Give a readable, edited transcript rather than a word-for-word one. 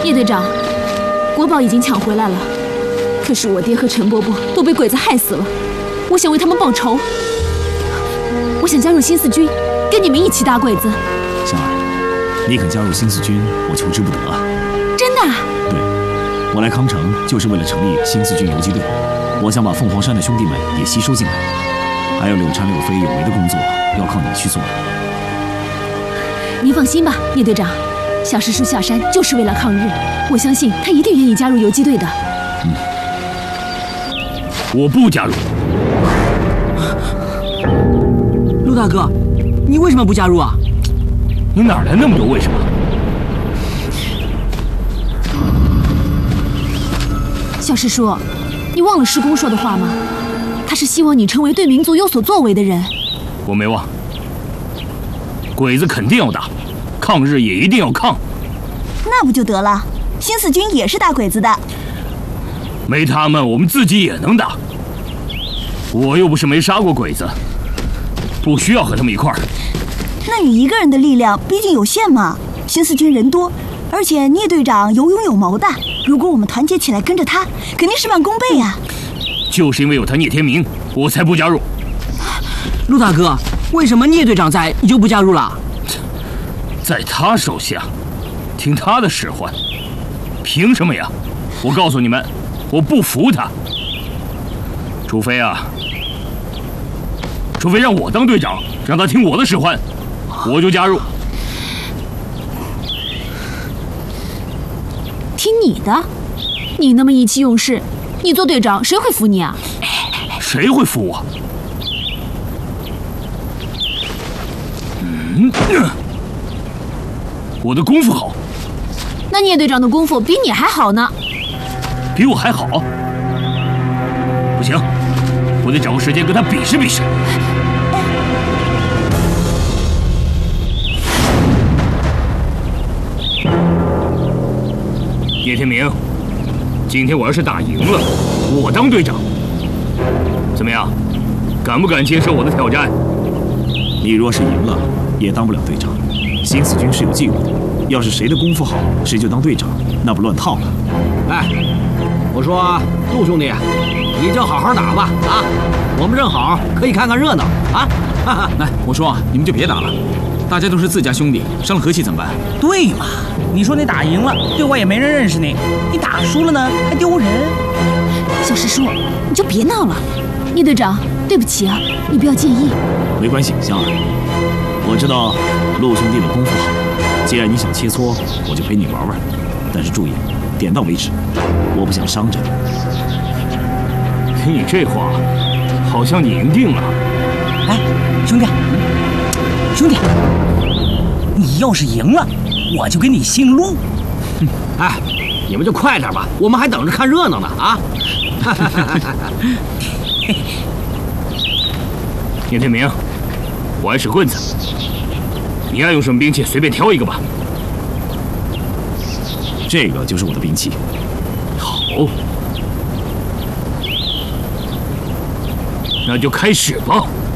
聂队长，国宝已经抢回来了，可是我爹和陈伯伯都被鬼子害死了，我想为他们报仇。我想加入新四军，跟你们一起打鬼子。 香儿，你肯加入新四军，我求之不得啊！ 真的？ 对，我来康城就是为了成立新四军游击队，我想把凤凰山的兄弟们也吸收进来，还有柳川、柳飞有为的工作要靠你去做。 您放心吧，聂队长，小师叔下山就是为了抗日，我相信他一定愿意加入游击队的。 我不加入。 陆大哥，你为什么不加入啊？ 你哪来那么多为什么？ 小师叔，你忘了师公说的话吗？他是希望你成为对民族有所作为的人。 我没忘。鬼子肯定要打，抗日也一定要抗。 那不就得了？新四军也是打鬼子的。 没他们，我们自己也能打。我又不是没杀过鬼子，不需要和他们一块儿。 那你一个人的力量毕竟有限嘛。新四军人多，而且聂队长有勇有谋的。如果我们团结起来跟着他，肯定事半功倍呀。 就是因为有他聂天明，我才不加入。 陆大哥，为什么聂队长在，你就不加入了？ 在他手下，听他的使唤，凭什么呀？我告诉你们，我不服他。除非让我当队长，让他听我的使唤，我就加入。 听你的？你那么意气用事，你做队长谁会服你啊？ 谁会服我？我的功夫好。 那聂队长的功夫比你还好呢。 比我还好？不行，我得找个时间跟他比试比试。聂天明，今天我要是打赢了，我当队长，怎么样？敢不敢接受我的挑战？ 你若是赢了，也当不了队长。新四军是有纪律的，要是谁的功夫好，谁就当队长，那不乱套了。 哎，我说陆兄弟，你就好好打吧啊！我们正好可以看看热闹啊！ 哎，我说你们就别打了，大家都是自家兄弟，伤了和气怎么办？ 对嘛？你说你打赢了，对我也没人认识你；你打输了呢，还丢人。 小师叔，你就别闹了。聂队长，对不起啊，你不要介意。 没关系，香儿，我知道陆兄弟的功夫好，既然你想切磋，我就陪你玩玩。但是注意，点到为止，我不想伤着你。 听你这话，好像你赢定了。 哎，兄弟，你要是赢了，我就给你姓陆。 哎，你们就快点吧，我们还等着看热闹呢啊！ 聂天明，我爱使棍子，你爱用什么兵器随便挑一个吧。 这个就是我的兵器。 好，那就开始吧。